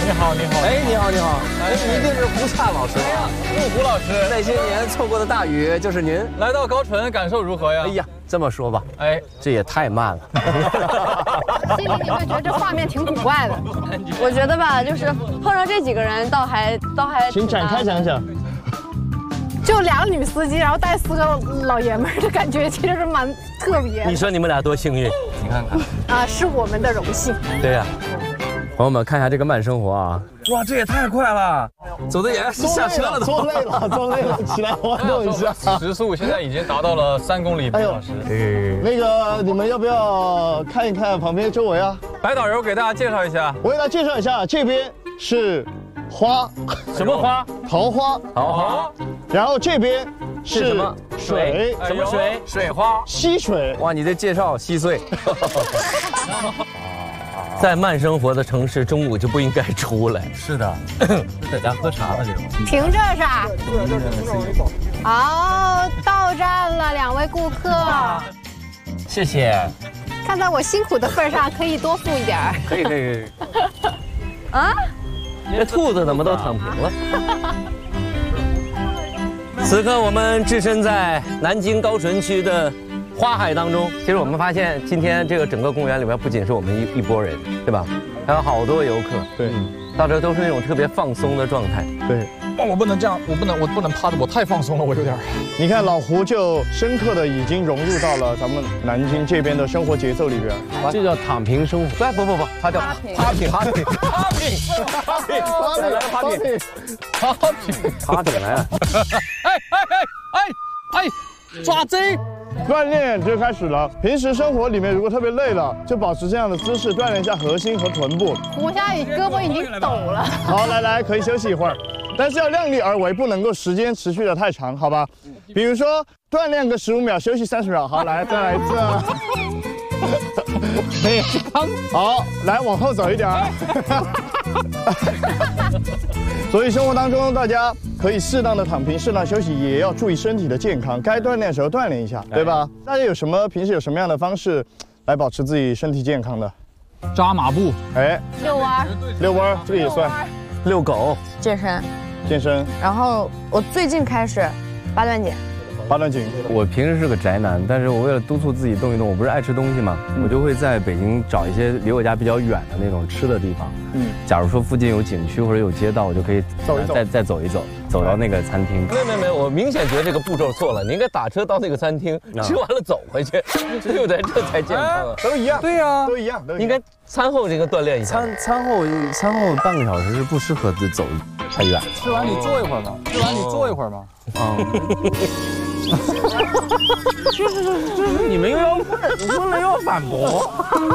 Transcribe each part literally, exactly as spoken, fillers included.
你好，你好。 哎，你好，你好。哎，一定是胡灿老师吧？ 陆胡老师， 那些年错过的大雨就是您。 来到高淳，感受如何呀？ 哎呀，这么说吧， 哎， 这也太慢了。 心里你会觉得这画面挺古怪的。我觉得吧，就是碰上这几个人，倒还倒还。 请展开讲讲。 就两个女司机，然后带四个老爷们儿的感觉，其实是蛮特别。 你说你们俩多幸运，你看看。 啊，是我们的荣幸。 对呀。朋友们，看一下这个慢生活啊！哇，这也太快了，走的也下车了， 坐累了，坐累了，起来活动一下。 时速现在已经达到了三公里每小时。 哎，那个你们要不要看一看旁边周围啊？ 白导游给大家介绍一下， 我给大家介绍一下，这边是花， 什么花？ 桃花， 桃花。 然后这边是什么？水？ 什么水？水花。 溪水。 哇，你这介绍稀碎。在慢生活的城市，中午就不应该出来。是的，在家喝茶的这种。 停这是吧？好，到站了，两位顾客。 谢谢。 看在我辛苦的份上，可以多付一点儿。 可以可以可以。啊？这兔子怎么都躺平了？此刻我们置身在南京高淳区的花海当中。其实我们发现，今天这个整个公园里面不仅是我们一一拨人，对吧？还有好多游客。 对， 到这都是那种特别放松的状态。 对。 哇，我不能这样，我不能，我不能趴着，我太放松了，我有点。 你看老胡就深刻的已经融入到了咱们南京这边的生活节奏里边。 这叫躺平生活。不不不，它叫趴平，趴平，趴平，趴平，趴平，来了趴平，趴平，趴平来了。 哎哎哎哎哎，抓贼！ 锻炼就开始了。平时生活里面如果特别累了，就保持这样的姿势，锻炼一下核心和臀部。 胡夏胳膊已经抖了。 好，来来，可以休息一会儿，但是要量力而为，不能够时间持续的太长，好吧？比如说锻炼个十五秒，休息三十秒。好，来再来一次。好，来往后走一点。所以生活当中，大家可以适当的躺平，适当休息，也要注意身体的健康。该锻炼的时候锻炼一下，对吧？大家有什么平时有什么样的方式来保持自己身体健康的？ 扎马步， 哎， 遛弯， 遛弯，这个也算。 遛狗， 健身， 健身。 然后我最近开始八段锦。 八段锦。 我平时是个宅男，但是我为了督促自己动一动，我不是爱吃东西嘛，我就会在北京找一些离我家比较远的那种吃的地方。嗯，假如说附近有景区或者有街道，我就可以走一走，再再走一走，走到那个餐厅。没没没，我明显觉得这个步骤错了，你应该打车到那个餐厅，吃完了走回去，对不对？这才健康啊。 都一样。 对呀， 都一样，都应该餐后这个锻炼一下。餐餐后餐后半个小时是不适合走太远。 吃完你坐一会儿嘛，吃完你坐一会儿嘛。啊。 就是就是你们又要问，问了又要反驳。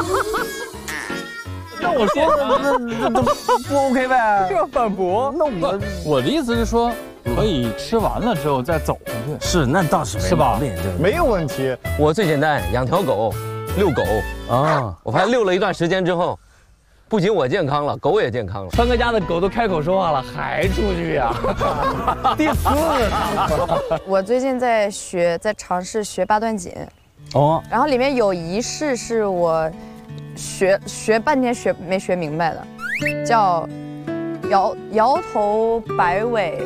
那我说的那那那不 OK 呗？ 要反驳？ 那我我的意思是说，可以吃完了之后再走回去。 是，那倒是是吧？ 没有问题。 我最简单，养条狗，遛狗啊。我发现遛了一段时间之后，不仅我健康了，狗也健康了。川哥家的狗都开口说话了，还出去呀？第四。 我最近在学，在尝试学八段锦。哦。然后里面有一式是我学学半天学没学明白的，叫摇摇头摆尾